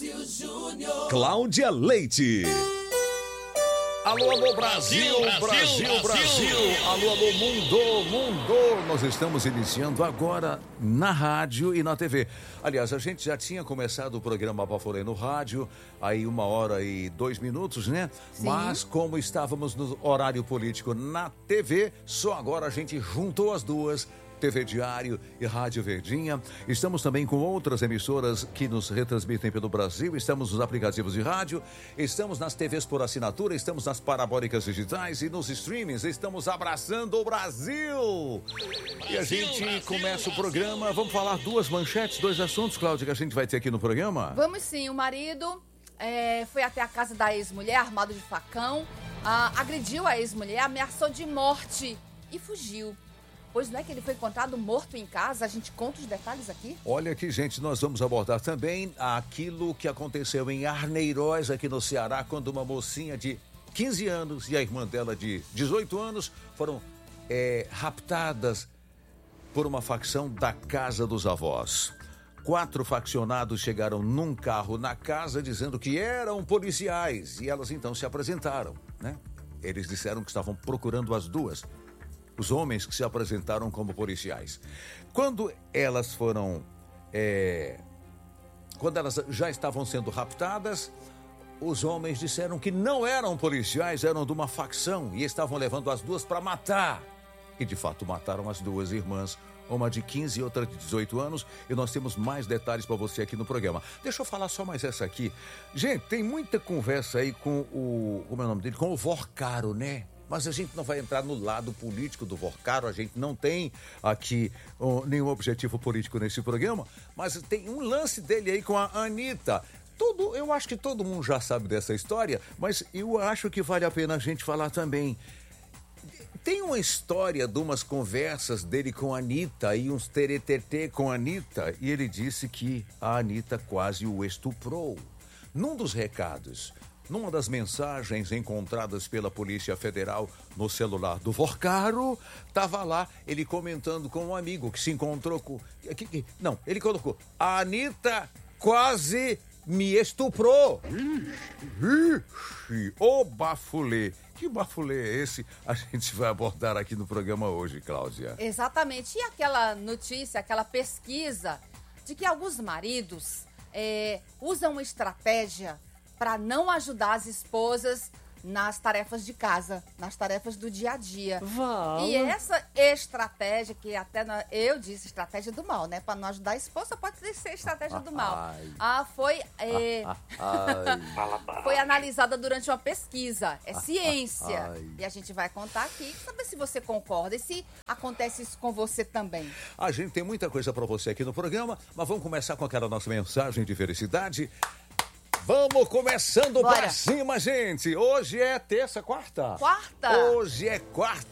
Cláudia Leite. Alô, alô, Brasil, Brasil. Alô, alô, mundo. Nós estamos iniciando agora na rádio e na TV. Aliás, a gente já tinha começado o programa Baforê no rádio, aí 1h02, né? Sim. Mas como estávamos no horário político na TV, só agora a gente juntou as duas, TV Diário e Rádio Verdinha. Estamos também com outras emissoras que nos retransmitem pelo Brasil. Estamos nos aplicativos de rádio, estamos nas TVs por assinatura, estamos nas parabólicas digitais e nos streamings. Estamos abraçando o Brasil. E a gente começa o programa. Vamos falar duas manchetes, dois assuntos, Cláudia, que a gente vai ter aqui no programa? Vamos sim. O marido foi até a casa da ex-mulher, armado de facão, agrediu a ex-mulher, ameaçou de morte e fugiu. Pois não é que ele foi encontrado morto em casa? A gente conta os detalhes aqui? Olha aqui, gente, nós vamos abordar também aquilo que aconteceu em Arneiroz, aqui no Ceará, quando uma mocinha de 15 anos e a irmã dela de 18 anos foram raptadas por uma facção da casa dos avós. 4 faccionados chegaram num carro na casa dizendo que eram policiais e elas então se apresentaram, né? Eles disseram que estavam procurando as duas. Os homens que se apresentaram como policiais. Quando elas foram... Quando elas já estavam sendo raptadas, os homens disseram que não eram policiais, eram de uma facção e estavam levando as duas para matar. E de fato mataram as duas irmãs, uma de 15 e outra de 18 anos, e nós temos mais detalhes para você aqui no programa. Deixa eu falar só mais essa aqui. Gente, tem muita conversa aí com o... Como é o nome dele? Com o Vorcaro, né? Mas a gente não vai entrar no lado político do Vorcaro, a gente não tem aqui nenhum objetivo político nesse programa, mas tem um lance dele aí com a Anitta. Eu acho que todo mundo já sabe dessa história, mas eu acho que vale a pena a gente falar também. Tem uma história de umas conversas dele com a Anitta e uns teretetê com a Anitta, e ele disse que a Anitta quase o estuprou. Num dos recados... Numa das mensagens encontradas pela Polícia Federal no celular do Vorcaro, estava lá ele comentando com um amigo que se encontrou com... Não, ele colocou: a Anitta quase me estuprou. Ixi, ô bafulê. Que bafulê é esse? A gente vai abordar aqui no programa hoje, Cláudia. Exatamente. E aquela notícia, aquela pesquisa de que alguns maridos usam uma estratégia para não ajudar as esposas nas tarefas de casa, nas tarefas do dia a dia. E essa estratégia, que até eu disse estratégia do mal, né? Para não ajudar a esposa, pode ser estratégia do mal. Foi analisada durante uma pesquisa. É ciência. E a gente vai contar aqui, saber se você concorda e se acontece isso com você também. A gente tem muita coisa para você aqui no programa, mas vamos começar com aquela nossa mensagem de felicidade. Vamos começando pra cima, gente. Hoje é terça, quarta? Quarta. Hoje é quarta.